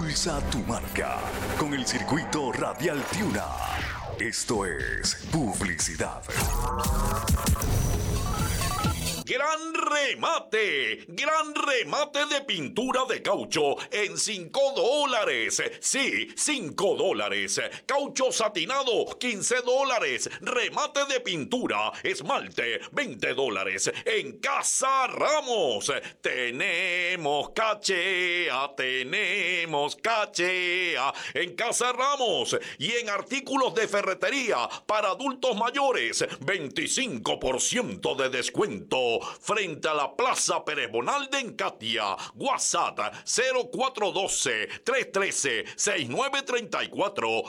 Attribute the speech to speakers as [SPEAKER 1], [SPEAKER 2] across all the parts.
[SPEAKER 1] Impulsa tu marca con el circuito Radial Tiuna. Esto es publicidad.
[SPEAKER 2] Gran remate de pintura de caucho en $5. Sí, $5. Caucho satinado, $15. Remate de pintura, esmalte, $20. En Casa Ramos, tenemos cachea. En Casa Ramos y en artículos de ferretería para adultos mayores, 25% de descuento. Frente a la Plaza Pérez Bonalde en Catia. WhatsApp 0412-313-6934.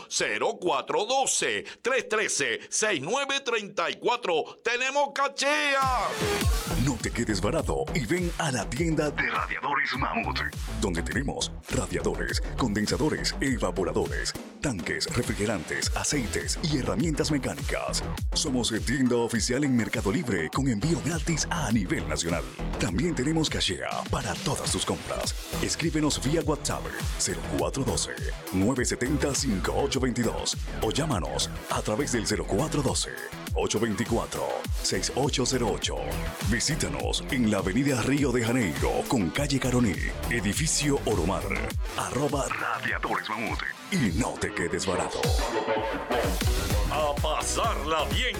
[SPEAKER 2] 0412-313-6934. ¡Tenemos cachea!
[SPEAKER 1] No te quedes varado y ven a la tienda de Radiadores Mamut, donde tenemos radiadores, condensadores, evaporadores, tanques, refrigerantes, aceites y herramientas mecánicas. Somos tienda oficial en Mercado Libre con envío gratis a nivel nacional. También tenemos cachea para todas tus compras. Escríbenos vía WhatsApp 0412-970-5822 o llámanos a través del 0412-824-6808. Visítanos en la avenida Río de Janeiro con calle Caroní, edificio Oromar, @Radiadores Mamut. Y no te quedes barato.
[SPEAKER 2] A pasarla bien